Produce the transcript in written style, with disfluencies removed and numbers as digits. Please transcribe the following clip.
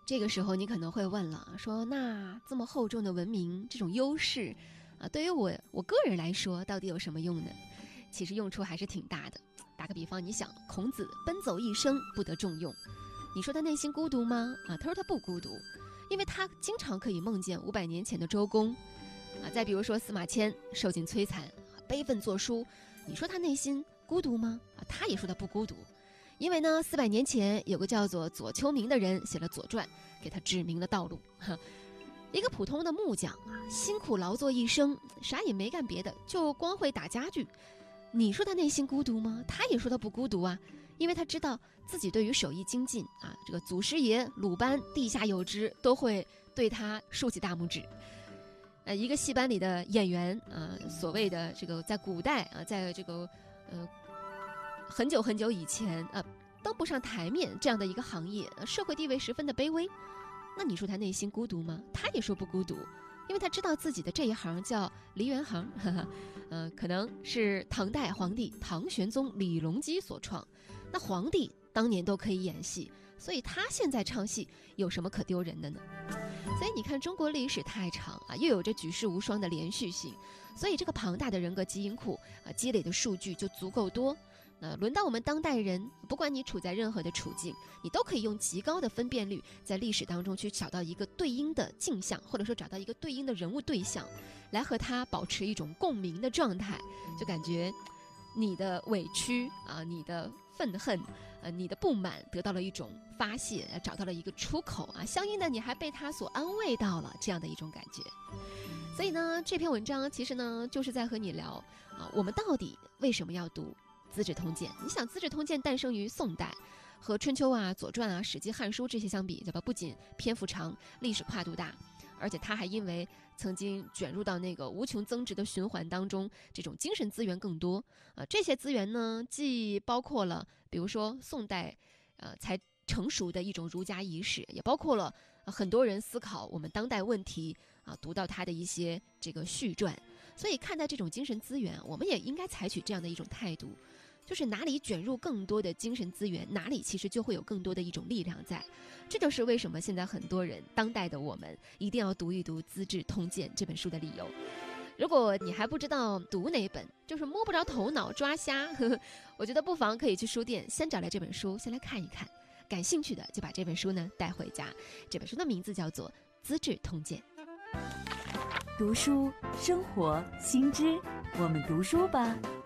这个时候你可能会问了，说那这么厚重的文明这种优势对于我个人来说到底有什么用呢？其实用处还是挺大的。打个比方，你想孔子奔走一生不得重用，你说他内心孤独吗？他说他不孤独，因为他经常可以梦见500年前的周公再比如说司马迁受尽摧残，悲愤作书，你说他内心孤独吗？他也说他不孤独，因为呢400年前有个叫做左丘明的人写了《左传》，给他指明了道路。一个普通的木匠辛苦劳作一生，啥也没干别的，就光会打家具，你说他内心孤独吗？他也说他不孤独啊，因为他知道自己对于手艺精进这个祖师爷鲁班地下有知，都会对他竖起大拇指。一个戏班里的演员所谓的这个在古代在这个很久很久以前登不上台面这样的一个行业，社会地位十分的卑微，那你说他内心孤独吗？他也说不孤独，因为他知道自己的这一行叫梨园行，可能是唐代皇帝唐玄宗李隆基所创，那皇帝当年都可以演戏，所以他现在唱戏有什么可丢人的呢？所以你看中国历史太长又有着举世无双的连续性，所以这个庞大的人格基因库积累的数据就足够多。那轮到我们当代人，不管你处在任何的处境，你都可以用极高的分辨率在历史当中去找到一个对应的镜像，或者说找到一个对应的人物对象，来和他保持一种共鸣的状态，就感觉你的委屈你的愤恨你的不满得到了一种发泄，找到了一个出口相应的你还被他所安慰到了，这样的一种感觉。所以呢，这篇文章其实呢就是在和你聊我们到底为什么要读资治通鉴。你想资治通鉴诞生于宋代，和春秋左传史记汉书这些相比，对吧？不仅篇幅长，历史跨度大，而且它还因为曾经卷入到那个无穷增值的循环当中，这种精神资源更多这些资源呢既包括了比如说宋代才成熟的一种儒家仪式，也包括了很多人思考我们当代问题读到他的一些这个序传。所以看待这种精神资源，我们也应该采取这样的一种态度，就是哪里卷入更多的精神资源，哪里其实就会有更多的一种力量在。这就是为什么现在很多人当代的我们一定要读一读《资治通鉴》这本书的理由。如果你还不知道读哪本，就是摸不着头脑抓瞎我觉得不妨可以去书店先找来这本书先来看一看，感兴趣的就把这本书呢带回家。这本书的名字叫做《资治通鉴》。 读书生活新知，我们读书吧。